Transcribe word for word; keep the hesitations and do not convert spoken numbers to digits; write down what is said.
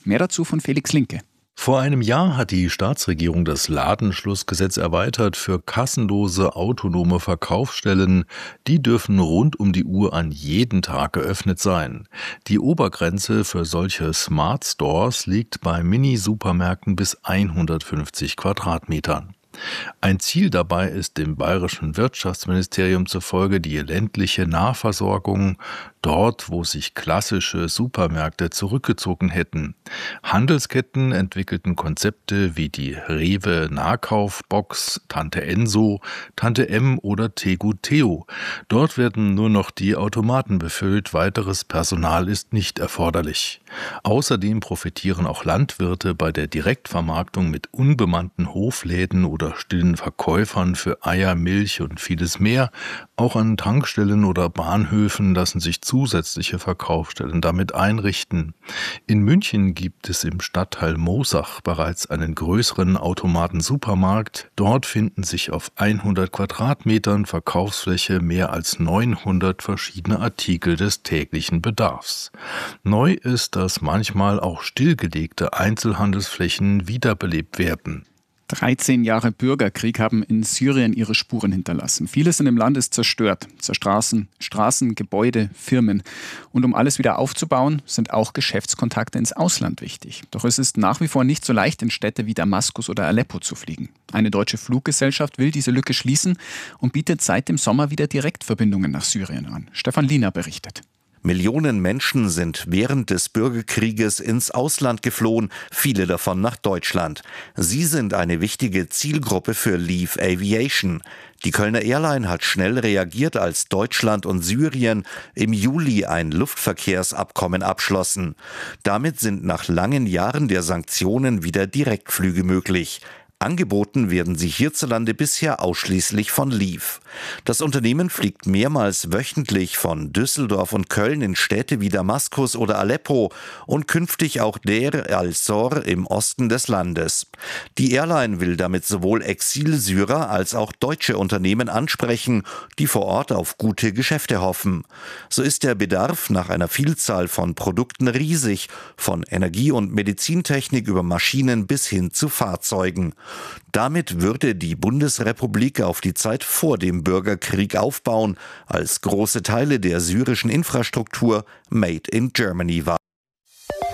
Mehr dazu von Felix Linke. Vor einem Jahr hat die Staatsregierung das Ladenschlussgesetz erweitert für kassenlose autonome Verkaufsstellen. Die dürfen rund um die Uhr an jedem Tag geöffnet sein. Die Obergrenze für solche Smart Stores liegt bei Mini-Supermärkten bis hundertfünfzig Quadratmetern. Ein Ziel dabei ist dem bayerischen Wirtschaftsministerium zufolge die ländliche Nahversorgung, dort, wo sich klassische Supermärkte zurückgezogen hätten. Handelsketten entwickelten Konzepte wie die Rewe Nahkaufbox, Tante Enso, Tante M oder Tegu Theo. Dort werden nur noch die Automaten befüllt, weiteres Personal ist nicht erforderlich. Außerdem profitieren auch Landwirte bei der Direktvermarktung mit unbemannten Hofläden oder stillen Verkäufern für Eier, Milch und vieles mehr. Auch an Tankstellen oder Bahnhöfen lassen sich zusätzliche Verkaufsstellen damit einrichten. In München gibt es im Stadtteil Moosach bereits einen größeren Automaten-Supermarkt. Dort finden sich auf hundert Quadratmetern Verkaufsfläche mehr als neunhundert verschiedene Artikel des täglichen Bedarfs. Neu ist, dass manchmal auch stillgelegte Einzelhandelsflächen wiederbelebt werden. dreizehn Jahre Bürgerkrieg haben in Syrien ihre Spuren hinterlassen. Vieles in dem Land ist zerstört. Straßen, Straßen, Gebäude, Firmen. Und um alles wieder aufzubauen, sind auch Geschäftskontakte ins Ausland wichtig. Doch es ist nach wie vor nicht so leicht, in Städte wie Damaskus oder Aleppo zu fliegen. Eine deutsche Fluggesellschaft will diese Lücke schließen und bietet seit dem Sommer wieder Direktverbindungen nach Syrien an. Stefan Liener berichtet. Millionen Menschen sind während des Bürgerkrieges ins Ausland geflohen, viele davon nach Deutschland. Sie sind eine wichtige Zielgruppe für Leave Aviation. Die Kölner Airline hat schnell reagiert, als Deutschland und Syrien im Juli ein Luftverkehrsabkommen abschlossen. Damit sind nach langen Jahren der Sanktionen wieder Direktflüge möglich. Angeboten werden sie hierzulande bisher ausschließlich von Leave. Das Unternehmen fliegt mehrmals wöchentlich von Düsseldorf und Köln in Städte wie Damaskus oder Aleppo und künftig auch Der al-Zor im Osten des Landes. Die Airline will damit sowohl Exilsyrer als auch deutsche Unternehmen ansprechen, die vor Ort auf gute Geschäfte hoffen. So ist der Bedarf nach einer Vielzahl von Produkten riesig, von Energie- und Medizintechnik über Maschinen bis hin zu Fahrzeugen. Damit würde die Bundesrepublik auf die Zeit vor dem Bürgerkrieg aufbauen, als große Teile der syrischen Infrastruktur made in Germany waren.